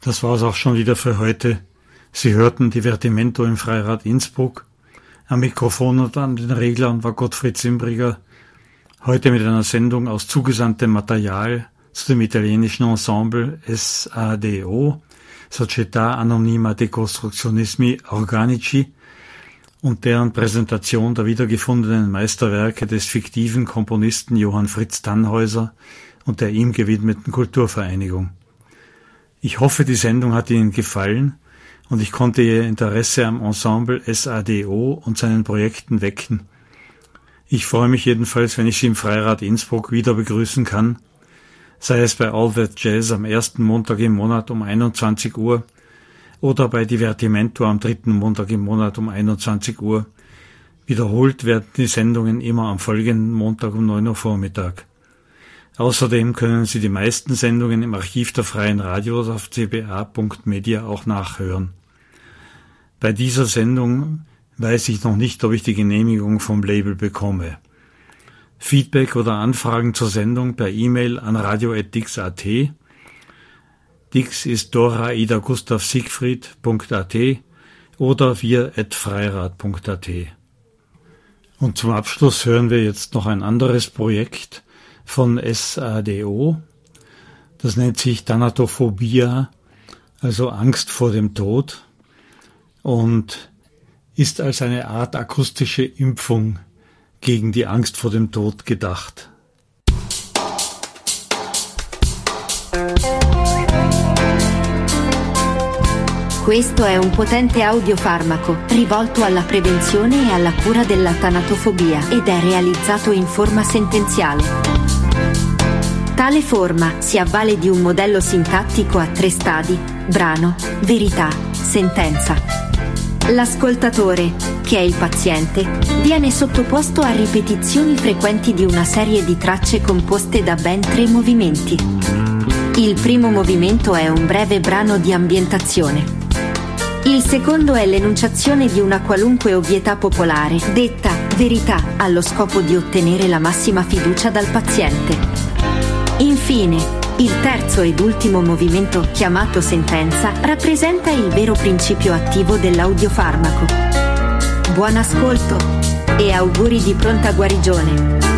Das war es auch schon wieder für heute. Sie hörten Divertimento im Freirad Innsbruck. Am Mikrofon und an den Reglern war Gottfried Zimbriger. Heute mit einer Sendung aus zugesandtem Material zu dem italienischen Ensemble SADO, Società Anonima di Costruzionismi Organici, und deren Präsentation der wiedergefundenen Meisterwerke des fiktiven Komponisten Johann Fritz Tannhäuser und der ihm gewidmeten Kulturvereinigung. Ich hoffe, die Sendung hat Ihnen gefallen und ich konnte Ihr Interesse am Ensemble SADO und seinen Projekten wecken. Ich freue mich jedenfalls, wenn ich Sie im Freirad Innsbruck wieder begrüßen kann, sei es bei All That Jazz am ersten Montag im Monat um 21 Uhr oder bei Divertimento am dritten Montag im Monat um 21 Uhr. Wiederholt werden die Sendungen immer am folgenden Montag um 9 Uhr Vormittag. Außerdem können Sie die meisten Sendungen im Archiv der Freien Radios auf cba.media auch nachhören. Bei dieser Sendung weiß ich noch nicht, ob ich die Genehmigung vom Label bekomme. Feedback oder Anfragen zur Sendung per E-Mail an radio@dix.at. Dix ist Dora Ida Gustav Siegfried.at oder wir@freirad.at. Und zum Abschluss hören wir jetzt noch ein anderes Projekt von SADO. Das nennt sich Thanatophobia, also Angst vor dem Tod, und ist als eine Art akustische Impfung gegen die Angst vor dem Tod gedacht. Questo è un potente audiofarmaco rivolto alla prevenzione e alla cura della tanatofobia ed è realizzato in forma sentenziale. Tale forma si avvale di un modello sintattico a 3 stadi: brano, verità, sentenza. L'ascoltatore, che è il paziente, viene sottoposto a ripetizioni frequenti di una serie di tracce composte da ben 3 movimenti. Il primo movimento è un breve brano di ambientazione. Il secondo è l'enunciazione di una qualunque ovvietà popolare, detta verità, allo scopo di ottenere la massima fiducia dal paziente. Infine, il terzo ed ultimo movimento, chiamato sentenza, rappresenta il vero principio attivo dell'audiofarmaco. Buon ascolto e auguri di pronta guarigione!